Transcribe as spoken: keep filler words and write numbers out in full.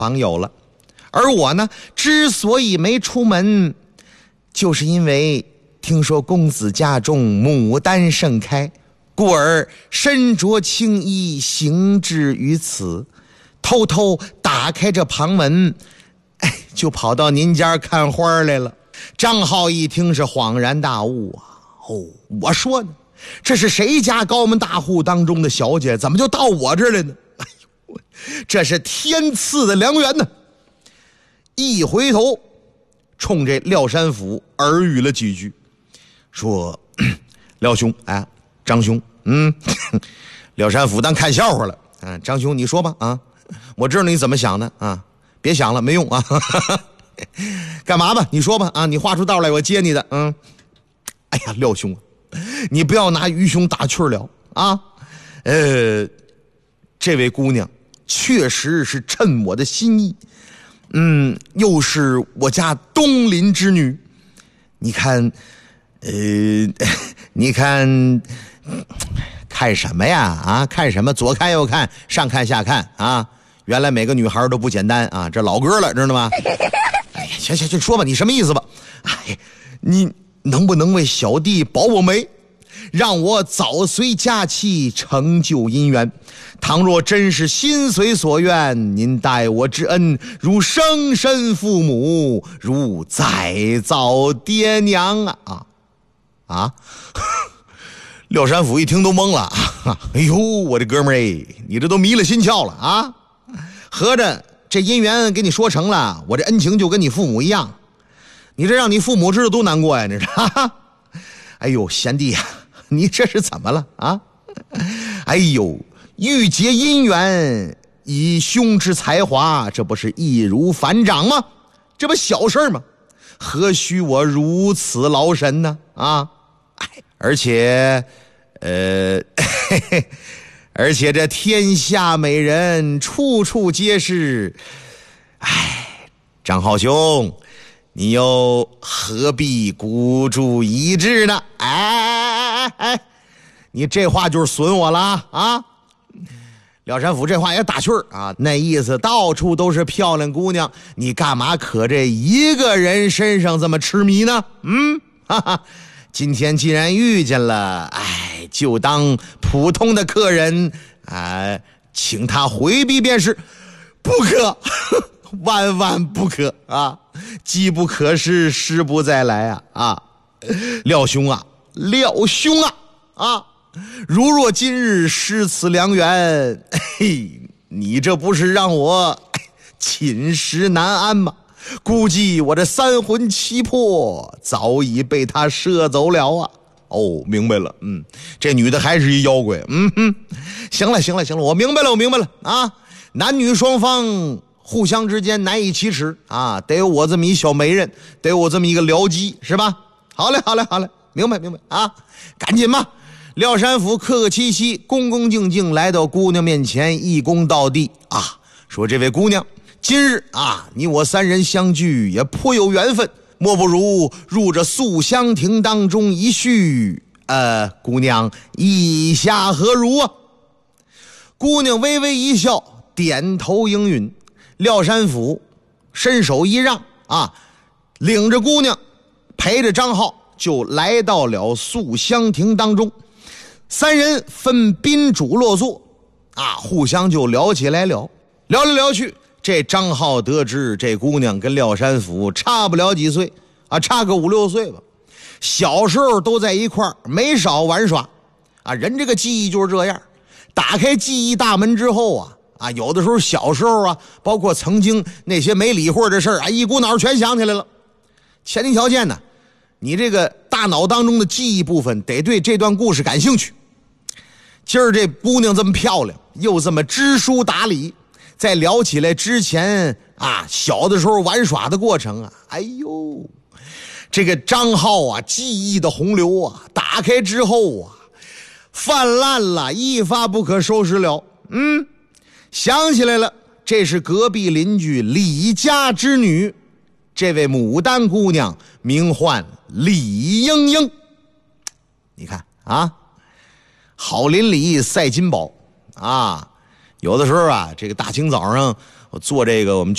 榜友了。而我呢，之所以没出门，就是因为听说公子家中牡丹盛开，故而身着青衣行至于此，偷偷打开这旁门，哎，就跑到您家看花来了。张浩一听是恍然大悟啊，哦，我说呢，这是谁家高门大户当中的小姐，怎么就到我这儿来呢？哎呦，这是天赐的良缘呢！一回头，冲这廖山甫耳语了几句，说：“廖兄，哎，张兄，嗯，廖山甫当看笑话了。嗯、啊，张兄，你说吧，啊，我知道你怎么想的啊，别想了，没用啊。干嘛吧？你说吧，啊，你画出道来，我接你的。嗯，哎呀，廖兄，你不要拿于兄打趣了啊。呃，这位姑娘确实是趁我的心意。”嗯，又是我家东邻之女，你看，呃，你看，看什么呀？啊，看什么？左看右看，上看下看啊！原来每个女孩都不简单啊，这老歌了，知道吗？哎呀，行行，就说吧，你什么意思吧？哎，你能不能为小弟保保媒？让我早随佳期，成就姻缘。倘若真是心随所愿，您待我之恩如生身父母，如再造爹娘啊啊啊！廖山甫一听都懵了，哎呦，我的哥们儿，你这都迷了心窍了啊！合着这姻缘给你说成了，我这恩情就跟你父母一样，你这让你父母知道多难过呀！你知道？哎呦，贤弟呀！你这是怎么了啊？哎呦，欲结姻缘，以兄之才华，这不是易如反掌吗？这不小事吗？何须我如此劳神呢？啊！哎，而且，呃，嘿嘿，而且这天下美人处处皆是。哎，张浩兄，你又何必孤注一掷呢？哎哎哎，你这话就是损我了啊！廖山甫这话也打趣儿啊，那意思到处都是漂亮姑娘，你干嘛可这一个人身上这么痴迷呢？嗯，哈哈，今天既然遇见了，哎，就当普通的客人啊，请他回避便是，不可。万万不可啊！机不可失，失不再来啊！啊，廖兄啊，廖兄啊啊！如若今日失此良缘，嘿，你这不是让我寝食难安吗？估计我这三魂七魄早已被他摄走了啊！哦，明白了，嗯，这女的还是一妖怪，嗯哼，行了行了行了，我明白了，我明白了啊！男女双方互相之间难以启齿啊，得有我这么一小媒人，得有我这么一个僚机，是吧？好嘞，好嘞，好嘞，明白，明白啊！赶紧吧。廖山甫客客气气、恭恭敬敬来到姑娘面前，一躬到地啊，说：“这位姑娘，今日啊，你我三人相聚也颇有缘分，莫不如入这素香亭当中一叙。呃，姑娘意下何如啊？”姑娘微微一笑，点头应允。廖山甫伸手一让啊，领着姑娘陪着张浩就来到了素香亭当中，三人分宾主落座啊，互相就聊起来聊聊来聊去。这张浩得知这姑娘跟廖山甫差不了几岁啊，差个五六岁吧，小时候都在一块儿，没少玩耍啊。人这个记忆就是这样，打开记忆大门之后啊啊，有的时候小时候啊，包括曾经那些没理会的事儿啊，一股脑全想起来了。前提条件呢，你这个大脑当中的记忆部分得对这段故事感兴趣。今儿这姑娘这么漂亮，又这么知书达理，再聊起来之前啊小的时候玩耍的过程啊，哎呦，这个张浩啊记忆的洪流啊打开之后啊泛滥了，一发不可收拾了。嗯，想起来了，这是隔壁邻居李家之女，这位牡丹姑娘名唤李莺莺。你看啊，好邻里赛金宝啊，有的时候啊，这个大清早上我做这个我们